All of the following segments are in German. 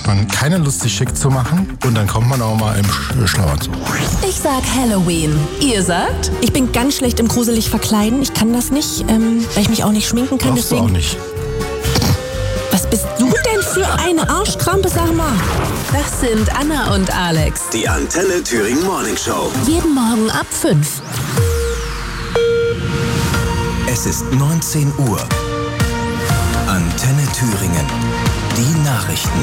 hat man keine Lust, sich schick zu machen und dann kommt man auch mal im Schlafanzug. Ich sag Halloween. Ihr sagt? Ich bin ganz schlecht im gruselig verkleiden. Ich kann das nicht, weil ich mich auch nicht schminken kann. Brauchst du auch nicht. Was bist du denn für eine Arschkrampe, sag mal? Das sind Anna und Alex. Die Antenne Thüringen Morning Show. Jeden Morgen ab 5. Es ist 19 Uhr. Antenne Thüringen. Die Nachrichten.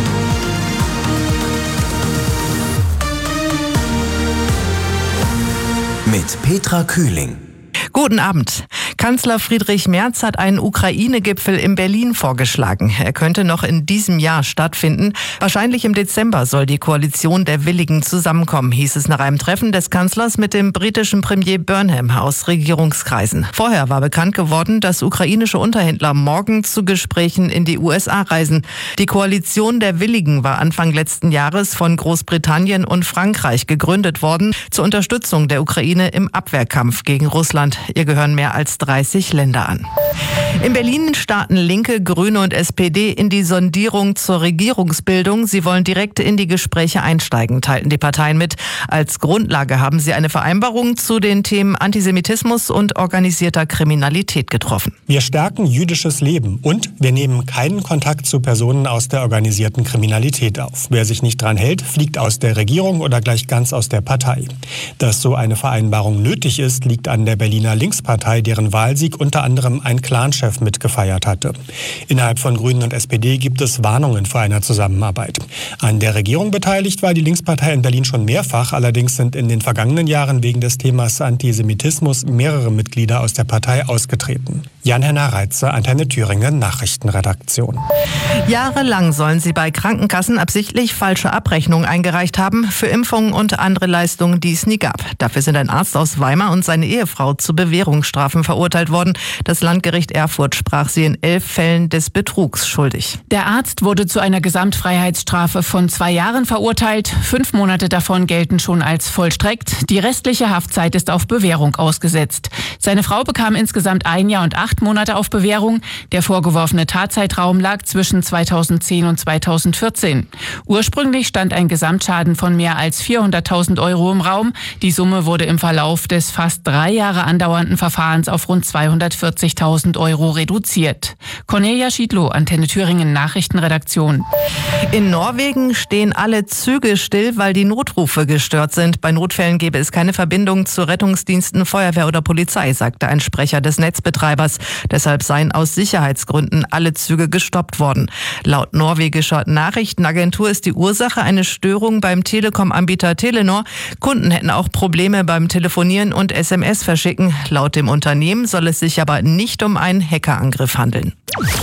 Mit Petra Kühling. Guten Abend. Kanzler Friedrich Merz hat einen Ukraine-Gipfel in Berlin vorgeschlagen. Er könnte noch in diesem Jahr stattfinden. Wahrscheinlich im Dezember soll die Koalition der Willigen zusammenkommen, hieß es nach einem Treffen des Kanzlers mit dem britischen Premier Burnham aus Regierungskreisen. Vorher war bekannt geworden, dass ukrainische Unterhändler morgen zu Gesprächen in die USA reisen. Die Koalition der Willigen war Anfang letzten Jahres von Großbritannien und Frankreich gegründet worden zur Unterstützung der Ukraine im Abwehrkampf gegen Russland. Ihr gehören mehr als 30 Länder an. In Berlin starten Linke, Grüne und SPD in die Sondierung zur Regierungsbildung. Sie wollen direkt in die Gespräche einsteigen, teilten die Parteien mit. Als Grundlage haben sie eine Vereinbarung zu den Themen Antisemitismus und organisierter Kriminalität getroffen. Wir stärken jüdisches Leben und wir nehmen keinen Kontakt zu Personen aus der organisierten Kriminalität auf. Wer sich nicht dran hält, fliegt aus der Regierung oder gleich ganz aus der Partei. Dass so eine Vereinbarung nötig ist, liegt an der Berliner Linkspartei, deren Wahlsieg unter anderem ein Clanchef mitgefeiert hatte. Innerhalb von Grünen und SPD gibt es Warnungen vor einer Zusammenarbeit. An der Regierung beteiligt war die Linkspartei in Berlin schon mehrfach. Allerdings sind in den vergangenen Jahren wegen des Themas Antisemitismus mehrere Mitglieder aus der Partei ausgetreten. Jan-Henner Reitze, Antenne Thüringen, Nachrichtenredaktion. Jahrelang sollen sie bei Krankenkassen absichtlich falsche Abrechnungen eingereicht haben für Impfungen und andere Leistungen, die es nie gab. Dafür sind ein Arzt aus Weimar und seine Ehefrau zu Bewährungsstrafen verurteilt worden. Das Landgericht Erfurt sprach sie in 11 Fällen des Betrugs schuldig. Der Arzt wurde zu einer Gesamtfreiheitsstrafe von 2 Jahren verurteilt. 5 Monate davon gelten schon als vollstreckt. Die restliche Haftzeit ist auf Bewährung ausgesetzt. Seine Frau bekam insgesamt 1 Jahr und 8 Monate auf Bewährung. Der vorgeworfene Tatzeitraum lag zwischen 2010 und 2014. Ursprünglich stand ein Gesamtschaden von mehr als 400.000 € im Raum. Die Summe wurde im Verlauf des fast 3 Jahre andauernden Verfahrens auf rund 240.000 € reduziert. Cornelia Schiedlow, Antenne Thüringen Nachrichtenredaktion. In Norwegen stehen alle Züge still, weil die Notrufe gestört sind. Bei Notfällen gebe es keine Verbindung zu Rettungsdiensten, Feuerwehr oder Polizei, sagte ein Sprecher des Netzbetreibers. Deshalb seien aus Sicherheitsgründen alle Züge gestoppt worden. Laut norwegischer Nachrichtenagentur ist die Ursache eine Störung beim Telekom-Anbieter Telenor. Kunden hätten auch Probleme beim Telefonieren und SMS verschicken. Laut dem Unternehmen soll es sich aber nicht um einen Hackerangriff handeln.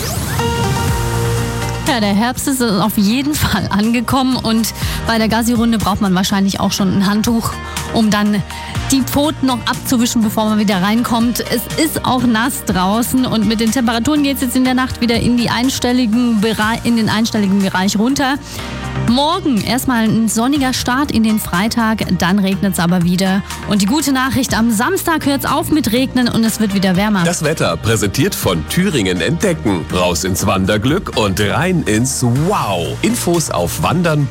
Ja, der Herbst ist auf jeden Fall angekommen und bei der Gassi-Runde braucht man wahrscheinlich auch schon ein Handtuch, um dann die Pfoten noch abzuwischen, bevor man wieder reinkommt. Es ist auch nass draußen und mit den Temperaturen geht es jetzt in der Nacht wieder in den einstelligen Bereich runter. Morgen erstmal ein sonniger Start in den Freitag, dann regnet es aber wieder. Und die gute Nachricht, am Samstag hört es auf mit Regnen und es wird wieder wärmer. Das Wetter präsentiert von Thüringen Entdecken. Raus ins Wanderglück und rein ins Wow. Infos auf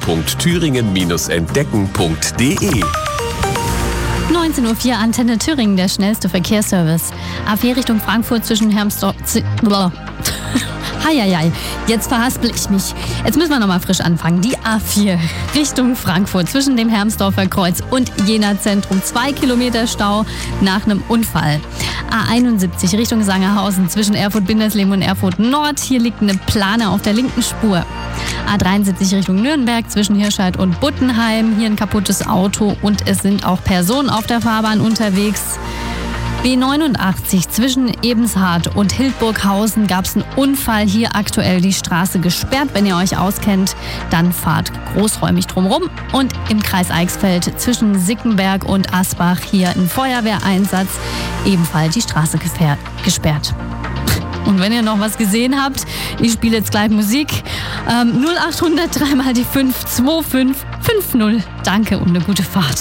wandern.thüringen-entdecken.de. 19:04 Uhr, Antenne Thüringen, der schnellste Verkehrsservice. A4 Richtung Frankfurt zwischen Hermsdorf... Heieiei, jetzt verhaspel ich mich. Jetzt müssen wir nochmal frisch anfangen. Die A4 Richtung Frankfurt zwischen dem Hermsdorfer Kreuz und Jena Zentrum. 2 Kilometer Stau nach einem Unfall. A71 Richtung Sangerhausen zwischen Erfurt-Bindersleben und Erfurt Nord. Hier liegt eine Plane auf der linken Spur. A73 Richtung Nürnberg zwischen Hirscheid und Buttenheim. Hier ein kaputtes Auto und es sind auch Personen auf der Fahrbahn unterwegs. B89 zwischen Ebenshardt und Hildburghausen gab es einen Unfall. Hier aktuell die Straße gesperrt. Wenn ihr euch auskennt, dann fahrt großräumig drumherum. Und im Kreis Eichsfeld zwischen Sickenberg und Asbach hier ein Feuerwehreinsatz. Ebenfalls die Straße gesperrt. Und wenn ihr noch was gesehen habt, ich spiele jetzt gleich Musik. 0800 3 mal die 52550. Danke und eine gute Fahrt.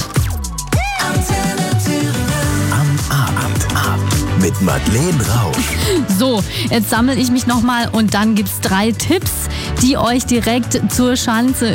Mit Madeleine Rausch. So, jetzt sammle ich mich nochmal und dann gibt's 3 Tipps, die euch direkt zur Schanze